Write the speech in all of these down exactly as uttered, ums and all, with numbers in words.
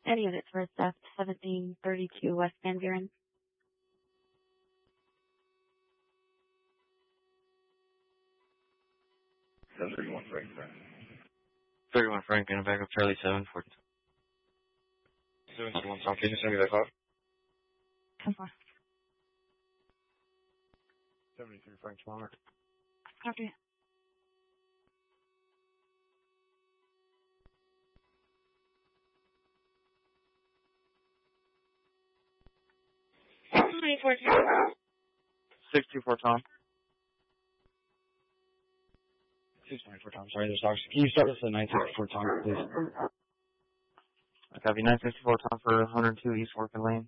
Any units for theft, seventeen thirty-two West Van Buren. thirty-one Frank, Frank. thirty-one Frank, and a back of Charlie seven forty-two. seven forty-one South, can you send me that call? ten four. seventy-three Frank, smaller. Copy. twenty-four Tom. six two four Tom. six twenty-four Tom, sorry, there's dogs. Can you start with the nine sixty-four Tom, please? I copy nine sixty-four Tom for one hundred two East Working Lane.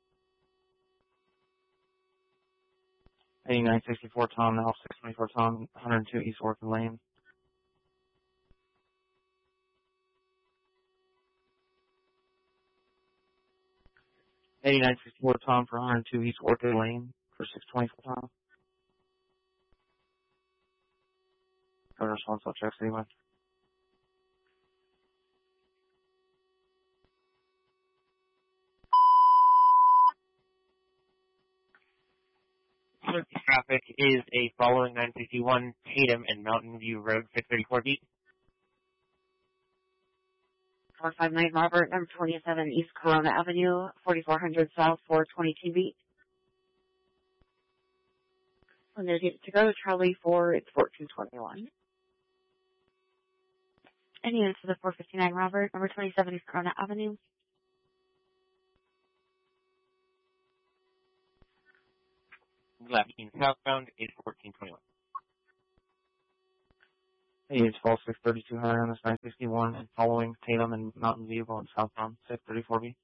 eighty-nine sixty-four Tom, now six twenty-four Tom, one hundred two East Working Lane. eighty-nine sixty-four Tom for one hundred two East Orchid Lane for six twenty-four Tom. Cover response, I'll check anyway. Traffic is a following nine sixty-one Tatum and Mountain View Road, six thirty-four beat. four five nine Robert, number twenty-seven East Corona Avenue, forty-four hundred South, four twenty-two beat. When there's units to go, Charlie four, it's fourteen twenty-one. Any units for the four fifty-nine Robert, number twenty-seven East Corona Avenue. Left in southbound is fourteen twenty-one. Hey, it's Fall six thirty-two hundred on this nine sixty-one and following Tatum and Mountain View going southbound, six thirty-four B.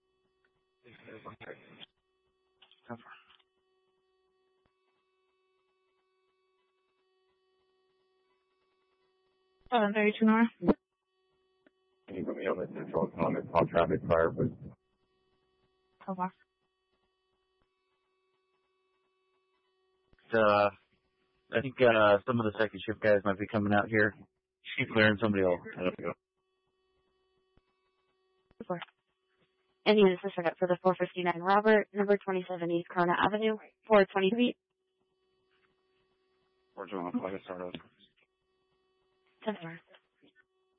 seven thirty-two North. Can you put me on the central comment on traffic fire, please? Over. Uh, I think uh, some of the second shift guys might be coming out here. She's clearing somebody else. I don't know. Four. Any units are set up for the four fifty-nine Robert, number twenty-seven East Corona Avenue, four twenty feet. Where's your one? I'll start over. ten four.